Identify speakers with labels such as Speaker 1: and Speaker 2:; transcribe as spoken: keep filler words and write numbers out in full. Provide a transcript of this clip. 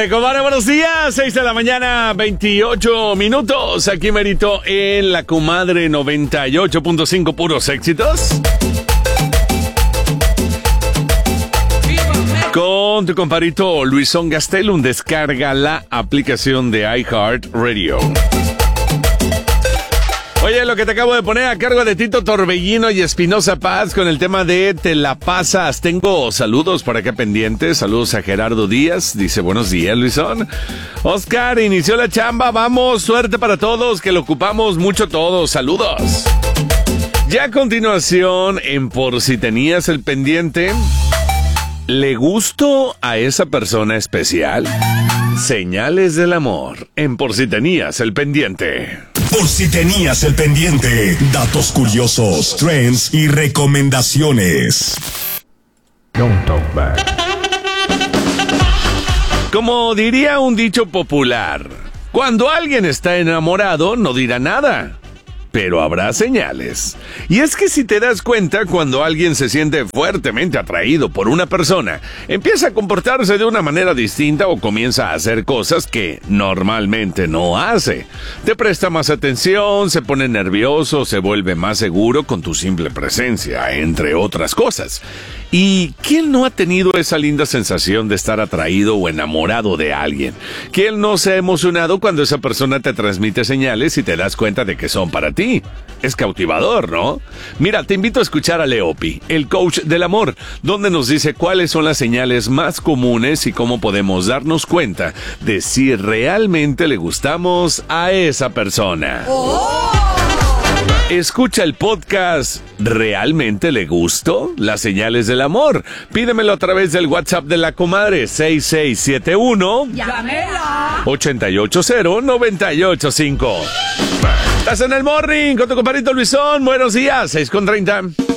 Speaker 1: Órale, compadre, buenos días. seis de la mañana, veintiocho minutos. Aquí merito en la comadre noventa y ocho punto cinco, puros éxitos. Con tu compadrito Luisón Gastelum, descarga la aplicación de iHeartRadio. Oye, lo que te acabo de poner a cargo de Tito Torbellino y Espinosa Paz con el tema de Te la pasas. Tengo saludos por acá pendientes. Saludos a Gerardo Díaz. Dice, buenos días, Luisón. Oscar, inició la chamba. Vamos, suerte para todos, que lo ocupamos mucho todos. Saludos. Ya a continuación, en Por si tenías el pendiente, ¿le gusto a esa persona especial? Señales del amor, en Por si tenías el pendiente.
Speaker 2: Por si tenías el pendiente, datos curiosos, trends y recomendaciones.
Speaker 3: Don't talk back.
Speaker 1: Como diría un dicho popular, cuando alguien está enamorado no dirá nada, pero habrá señales. Y es que si te das cuenta, cuando alguien se siente fuertemente atraído por una persona, empieza a comportarse de una manera distinta o comienza a hacer cosas que normalmente no hace. Te presta más atención, se pone nervioso, se vuelve más seguro con tu simple presencia, entre otras cosas. ¿Y quién no ha tenido esa linda sensación de estar atraído o enamorado de alguien? ¿Quién no se ha emocionado cuando esa persona te transmite señales y te das cuenta de que son para ti? Es cautivador, ¿no? Mira, te invito a escuchar a Leopi, el coach del amor, donde nos dice cuáles son las señales más comunes y cómo podemos darnos cuenta de si realmente le gustamos a esa persona. ¡Oh! Escucha el podcast ¿Realmente le gusto? Las señales del amor. Pídemelo a través del WhatsApp de la comadre seis seis siete uno ocho ocho cero nueve ocho cinco. Estás en el morning con tu compadrito Luisón. Buenos días, seis con treinta.